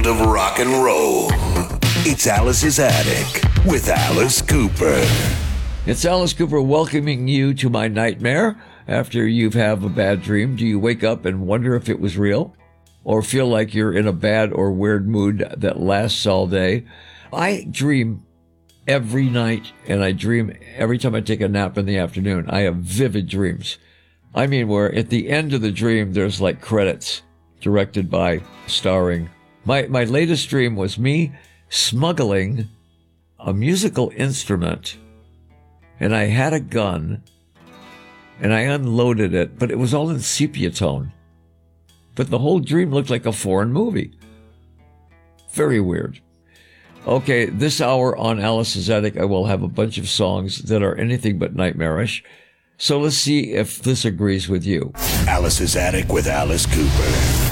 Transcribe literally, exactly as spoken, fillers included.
of rock and roll. It's Alice's Attic with Alice Cooper. It's Alice Cooper welcoming you to my nightmare. After you've had a bad dream, do you wake up and wonder if it was real? Or feel like you're in a bad or weird mood that lasts all day? I dream every night, and I dream every time I take a nap in the afternoon. I have vivid dreams. I mean, where at the end of the dream, there's like credits directed by, starring. My, my latest dream was me smuggling a musical instrument, and I had a gun, and I unloaded it, but it was all in sepia tone. But the whole dream looked like a foreign movie. Very weird. Okay, this hour on Alice's Attic, I will have a bunch of songs that are anything but nightmarish. So let's see if this agrees with you. Alice's Attic with Alice Cooper.